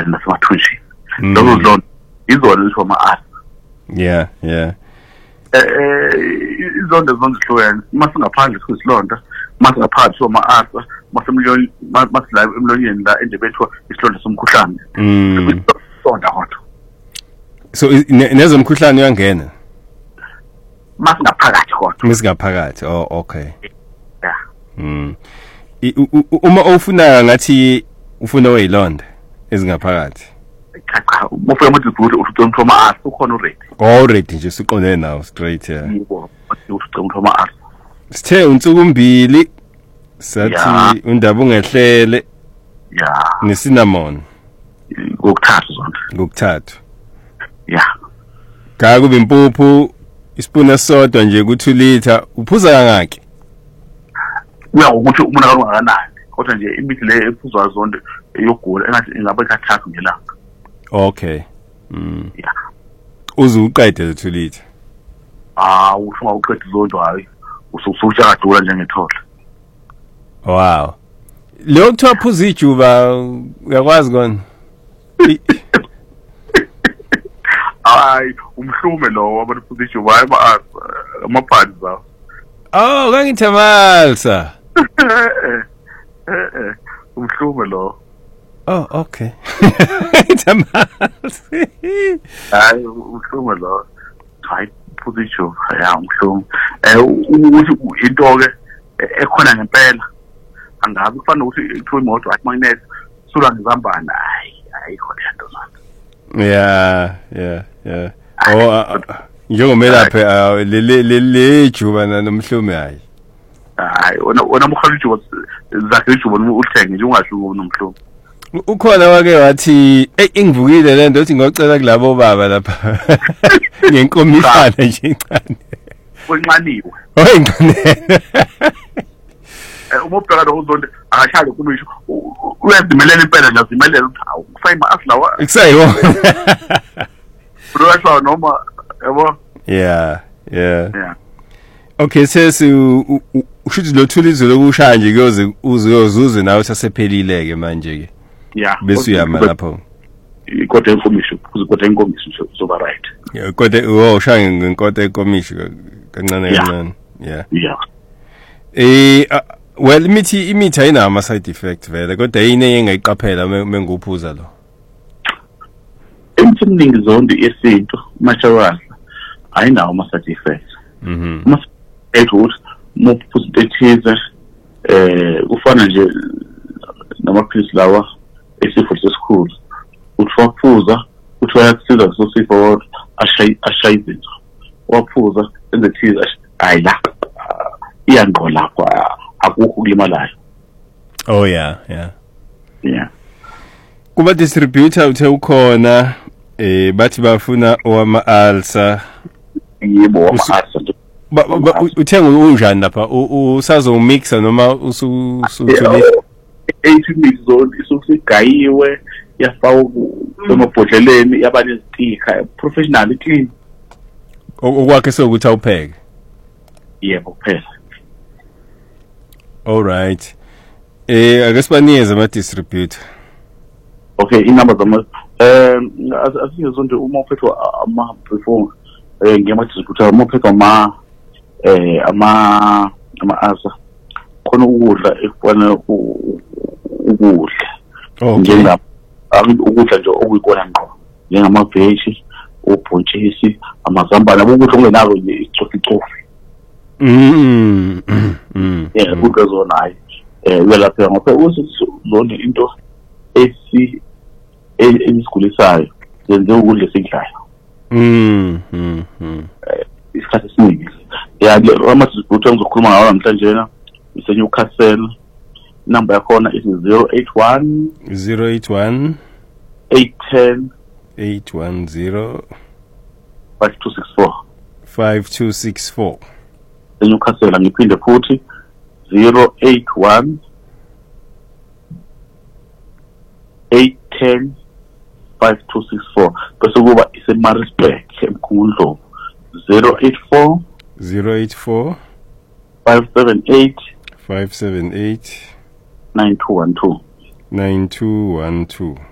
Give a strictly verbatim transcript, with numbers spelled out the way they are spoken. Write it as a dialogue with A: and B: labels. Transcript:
A: esifubeni nasemathunjini lokho zonke izona lithiwa ama-asthma.
B: Yeah, yeah.
A: Eh izonda zonke zihlukene masingaphandle kuyisilonda masingaphakathi soma-asthma masemlonyeni masila emlonyeni la endlebeni kuthiwa isilonda somkhuhlane.
B: Mm.
A: Sonda kodwa.
B: So nezomkhuhlane uyangena
A: masingaphakathi kodwa.
B: Masingaphakathi. Oh, okay.
A: Yeah.
B: Mm. Uma ufuna ngathi ufuna oyilonda ezingaphakathi.
A: Cha, mufike madistribute uthi ama-asthma ukhona already.
B: Already nje siqonde nawo straight yeah.
A: Yebo, uthi ama-asthma.
B: Sithe unsuku mbili sathi undaba ungehlele.
A: Yeah.
B: Nesinamon.
A: Ngokuthathu zonke.
B: Ngokuthathu.
A: Yeah.
B: Ka kube impuphu isipuna sodwa nje ku two liter uphuza kangaki?
A: Uya ukuthi umuntu akangakanani kodwa nje imithi le ephuzwa zonke yogula engathi ingaba kathathu ngelanga.
B: Okay. Mm.
A: Yeah.
B: Uzuqede le two liter.
A: Ah, ufuna uqede zonke hayi. Ususutsha kadula njengethola.
B: Wow. Lo kuthiwa phuza ijuba uyakwazi kona?
A: Hayi, umhlume lo wabantu phuza ijuba hayi ama-pads zawo.
B: Oh, kangithamalsa.
A: Eh eh umhlume lo.
B: Oh, okay. Thamalsa.
A: Hayi, umhlume lo. Hayi phuza ijuba ya umhlume. Eh ukuthi into ke ekhona ngempela. Angabe kufanele ukuthi ithiwe imoto athi magnet sula ngizambana hayi ayikho lento zonke.
B: Yeah, yeah, yeah. Oh, njengomelaphi le le le juba nomhlume hayi.
A: Hayi wona wona mkhulu juba zakhe ijuba uthenge nje ungahluki nomhlume.
B: Ukhona wake wathi hey ingivukile lento uthi ngocela kulabo baba lapha. Ngenkomishana nje incane.
A: Wenqaniwe.
B: Oh inqane.
A: Uma ubheka lo uzonde akashaya kumisho uyazimelela impela nje azimelela ukuthi awu kufayima asilawa.
B: Ekusayiwo.
A: Bro noma yabo.
B: Yeah, yeah.
A: Yeah.
B: Okay, sesi ushuthi lo thulizo lokushaya nje kuyoze uzozuze nawe sasephelile ke manje ke.
A: Yeah.
B: Bese uyama lapho.
A: Ikota enkomisho, ukuzikota enkomisho soba right.
B: Yeah, kodwa wo ushaya ngenkota enkomisho kancane kancane. Yeah.
A: Yeah.
B: Eh well imithi imithi ayina ama side effects vele kodwa yini engayiqaphela menguphuza lo.
A: Emthini zonke yesinto natural ayinawo ama side effects.
B: Mhm.
A: Mas ethi muphuza ethize eh ufana nje namaphilisi lawa esifo sesikhulu. Uthi waphuza uthi wayakusiza kuso sifo ashayizisa. Waphuza enze thize ayila iyanqo lapho akukho kulimalayo.
B: Oh yeah, yeah.
A: Yeah.
B: Kuba distributor uthe ukhona eh bathi bafuna owama ulcer.
A: Yebo owama ulcer.
B: Uthenga unjani lapha usazo mixa noma usuthule
A: eighty mix zone isusigayiwe yafaka emabhodleleni yaba nezitika professionally clean.
B: Okwakhe sokuthi awupheke.
A: Yebo kuphela.
B: All right. Eh ake sibanikeze ama distributor.
A: Okay, inamba zama um asingezonke uma uphethwa ama before eh ngema distributor uma uphethwa ama eh ama ama asa khona ukudla ekufana ukudla. Njenga ukudla nje okuyikona ngqo njengama veggies, ubhontshisi, amazambane ukudla ongenalo nje icofi cofi.
B: Mm. Mm.
A: Yeah, ukudla zona hayi. Eh uyalapheka ngoba uzona into esi esigulisayo yenze ukudla esidlayo.
B: Mm. Mm.
A: Isikhathi esiningi. Ya ama distributor ngizokhuluma ngawo namhlanje na iseNewcastle. Number yakhona is zero eight one
B: zero eight one
A: eight one zero
B: eight one zero
A: five two six four
B: five two six four.
A: eNewcastle ngiphinde futhi zero eight one eight one zero five two six four bese kuba iseMaritzburg eMkhumbulo zero eight four
B: zero eight four
A: five seven eight
B: five seven eight
A: nine two one two
B: nine two one two.